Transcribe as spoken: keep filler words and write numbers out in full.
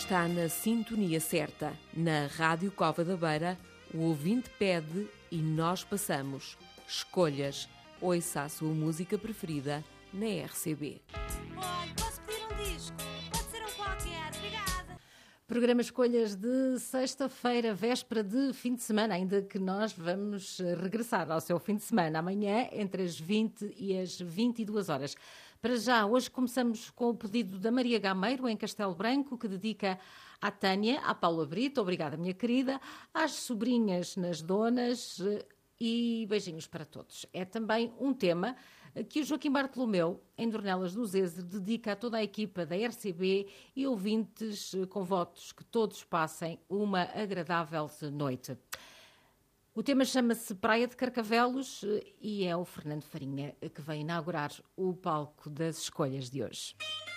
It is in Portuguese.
está na sintonia certa. Na Rádio Cova da Beira, o ouvinte pede e nós passamos. Escolhas. Ouça a sua música preferida na R C B. Olha, posso pedir um disco? Pode ser um qualquer, obrigada. Programa Escolhas de sexta-feira, véspera de fim de semana, ainda que nós vamos regressar ao seu fim de semana, amanhã entre as vinte e as vinte e duas horas. Para já, hoje começamos com o pedido da Maria Gameiro, em Castelo Branco, que dedica à Tânia, à Paula Brito, obrigada minha querida, às sobrinhas nas donas e beijinhos para todos. É também um tema que o Joaquim Bartolomeu, em Dornelas do Zezer, dedica a toda a equipa da R C B e ouvintes com votos que todos passem uma agradável noite. O tema chama-se Praia de Carcavelos e é o Fernando Farinha que vai inaugurar o palco das escolhas de hoje.